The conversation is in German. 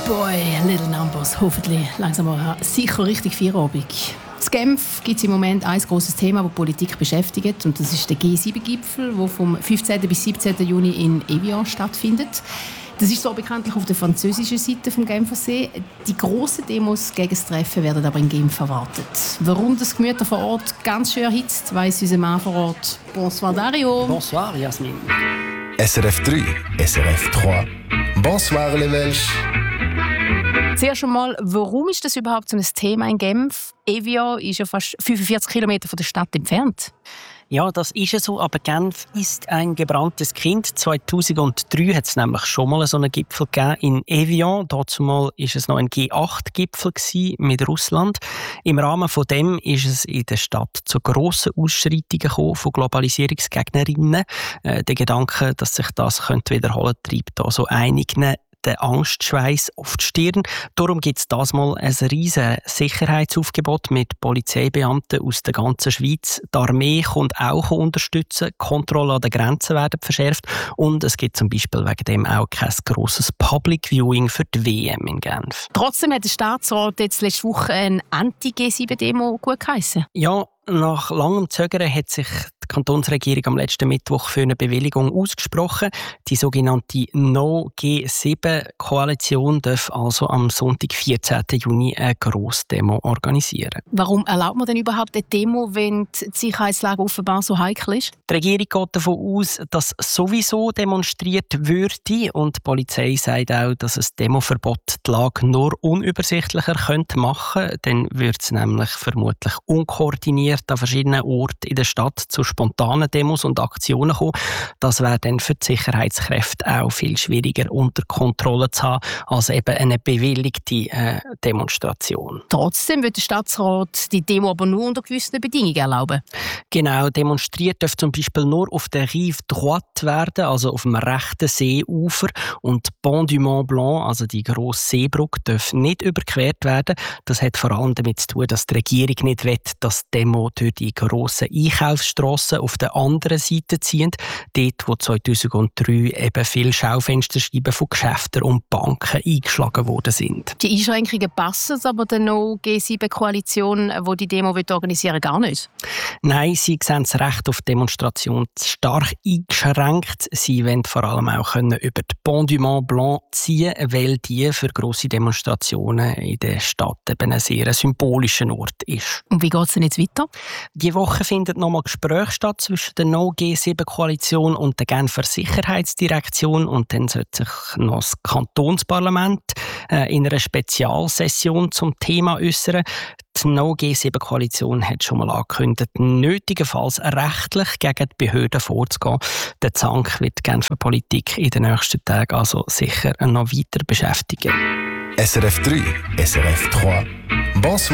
Boy, Little Numbers, hoffentlich langsam mal sicher richtig Feierabend. In Genf gibt es im Moment ein grosses Thema, das die Politik beschäftigt, und das ist der G7-Gipfel, der vom 15. bis 17. Juni in Evian stattfindet. Das ist so bekanntlich auf der französischen Seite vom Genfersee. Die grossen Demos gegen das Treffen werden aber in Genf erwartet. Warum das Gemüt vor Ort ganz schön erhitzt, weiss unser Mann vor Ort. Bonsoir Dario. Bonsoir Jasmin. SRF 3, SRF 3. Bonsoir les Welsh. Zuerst einmal, warum ist das überhaupt so ein Thema in Genf? Evian ist ja fast 45 Kilometer von der Stadt entfernt. Ja, das ist ja so, aber Genf ist ein gebranntes Kind. 2003 hat es nämlich schon mal so einen Gipfel gegeben in Evian. Dazumal war es noch ein G8-Gipfel mit Russland. Im Rahmen von dem ist es in der Stadt zu grossen Ausschreitungen gekommen von Globalisierungsgegnerinnen. Der Gedanke, dass sich das wiederholen könnte, treibt also einigen den Angstschweiß auf die Stirn. Darum gibt es das mal ein riesiges Sicherheitsaufgebot mit Polizeibeamten aus der ganzen Schweiz. Die Armee kommt auch unterstützen, die Kontrollen an den Grenzen werden verschärft und es gibt zum Beispiel wegen dem auch kein grosses Public Viewing für die WM in Genf. Trotzdem hat der Staatsrat jetzt letzte Woche eine Anti-G7-Demo gut geheissen. Ja, nach langem Zögern hat sich die Kantonsregierung am letzten Mittwoch für eine Bewilligung ausgesprochen. Die sogenannte No-G7-Koalition darf also am Sonntag, 14. Juni, eine Grossdemo organisieren. Warum erlaubt man denn überhaupt eine Demo, wenn die Sicherheitslage offenbar so heikel ist? Die Regierung geht davon aus, dass sowieso demonstriert würde, und die Polizei sagt auch, dass ein Demoverbot die Lage nur unübersichtlicher machen könnte. Dann würde es nämlich vermutlich unkoordiniert an verschiedenen Orten in der Stadt zu spontanen Demos und Aktionen kommen. Das wäre dann für die Sicherheitskräfte auch viel schwieriger unter Kontrolle zu haben als eben eine bewilligte Demonstration. Trotzdem wird der Staatsrat die Demo aber nur unter gewissen Bedingungen erlauben. Genau, demonstriert darf zum Beispiel nur auf der Rive Droite werden, also auf dem rechten Seeufer, und Pont du Mont Blanc, also die grosse Seebrücke, darf nicht überquert werden. Das hat vor allem damit zu tun, dass die Regierung nicht will, dass die Demo durch die grossen Einkaufsstrassen auf der anderen Seite ziehen, dort wo 2003 eben viele Schaufensterscheiben von Geschäften und Banken eingeschlagen worden sind. Die Einschränkungen passen aber der No-G7-Koalition, die Demo organisieren will, gar nicht? Nein, sie sehen das Recht auf Demonstration stark eingeschränkt. Sie wollen vor allem auch über die Pont du Mont Blanc ziehen, weil die für grosse Demonstrationen in der Stadt eben ein sehr symbolischer Ort ist. Und wie geht es denn jetzt weiter? Die Woche findet nochmal Gespräche statt zwischen der No-G7-Koalition und der Genfer Sicherheitsdirektion, und dann sollte sich noch das Kantonsparlament in einer Spezialsession zum Thema äußern. Die No-G7-Koalition hat schon mal angekündigt, nötigenfalls rechtlich gegen die Behörden vorzugehen. Der Zank wird die Genfer Politik in den nächsten Tagen also sicher noch weiter beschäftigen. SRF 3, SRF 3. Bonsoir.